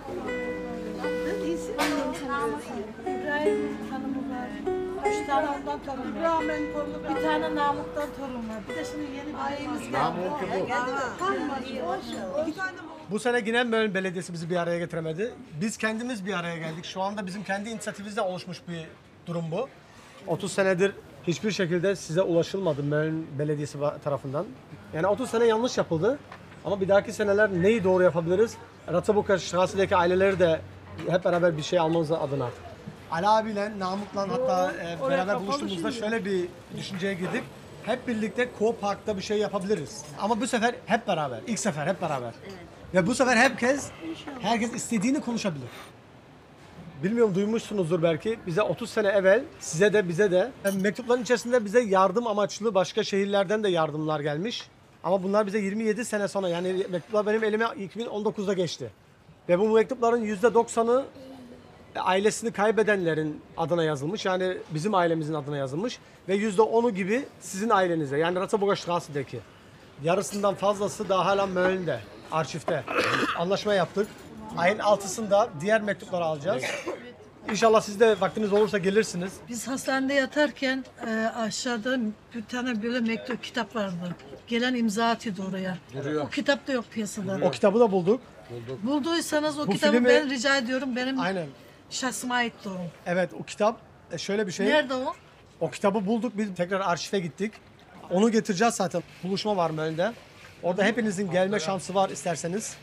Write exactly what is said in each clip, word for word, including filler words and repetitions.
İbrahim'in hanımı var. Üç tane ondan torun var. Bir tane Namık'tan torun var. Bir de şimdi yeni bir ayımız geldi. Bu sene yine Mölln Belediyesi bizi bir araya getiremedi. Biz kendimiz bir araya geldik. Şu anda bizim kendi inisiyatifimizle oluşmuş bir durum bu. otuz senedir hiçbir şekilde size ulaşılmadı Mölln Belediyesi tarafından. Yani otuz sene yanlış yapıldı. Ama bir dahaki seneler neyi doğru yapabiliriz? Ratzaburger Strasse'deki aileleri de hep beraber bir şey almamız adına. Ali abiyle, Namık'la hatta e, beraber buluştuğumuzda şöyle bir düşünceye girdik. Hep birlikte Co Park'ta bir şey yapabiliriz. Ama bu sefer hep beraber. İlk sefer hep beraber. Evet. Ve bu sefer herkes herkes istediğini konuşabilir. Bilmiyorum, duymuşsunuzdur belki. Bize otuz sene evvel size de bize de yani mektupların içerisinde bize yardım amaçlı başka şehirlerden de yardımlar gelmiş. Ama bunlar bize yirmi yedi sene sonra, yani mektuplar benim elime iki bin on dokuzda geçti. Ve bu mektupların yüzde doksanı ailesini kaybedenlerin adına yazılmış. Yani bizim ailemizin adına yazılmış. Ve yüzde onu gibi sizin ailenize. Yani Ratzaburger Strasse'deki. Yarısından fazlası daha hala Mölln'de, arşivde. Anlaşma yaptık. Ayın altısında diğer mektupları alacağız. İnşallah siz de vaktiniz olursa gelirsiniz. Biz hastanede yatarken e, aşağıda bir tane böyle mektup kitap vardı. Gelen imza atıyordu oraya. Duruyor. O kitap da yok piyasada. O kitabı da bulduk. Bulduk. Bulduysanız o Bu kitabı filmi- ben rica ediyorum. Benim Aynen. şahsıma aitti o. Evet, o kitap e, şöyle bir şey. Nerede o? O kitabı bulduk. Biz tekrar arşive gittik. Onu getireceğiz zaten. Buluşma var Mölln'de. Orada hepinizin gelme şansı var isterseniz.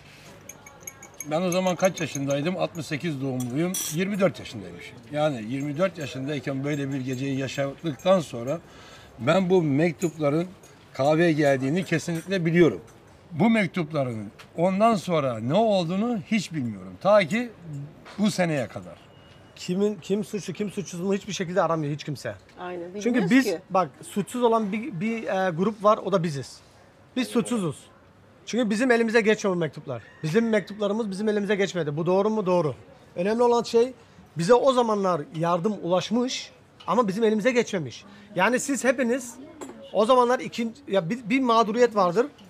Ben o zaman kaç yaşındaydım? altmış sekiz doğumluyum. yirmi dört yaşındaymışım. Yani yirmi dört yaşındayken böyle bir geceyi yaşadıktan sonra ben bu mektupların kahveye geldiğini kesinlikle biliyorum. Bu mektupların ondan sonra ne olduğunu hiç bilmiyorum. Ta ki bu seneye kadar. Kimin kim suçlu kim suçsuz bunu hiçbir şekilde aramıyor hiç kimse. Aynen. Çünkü bilmiyoruz biz ki. bak suçsuz olan bir, bir e, grup var, o da biziz. Biz suçsuzuz. Çünkü bizim elimize geçmiyor bu mektuplar. Bizim mektuplarımız bizim elimize geçmedi. Bu doğru mu? Doğru. Önemli olan şey, bize o zamanlar yardım ulaşmış ama bizim elimize geçmemiş. Yani siz hepiniz o zamanlar ikinci, ya bir, bir mağduriyet vardır.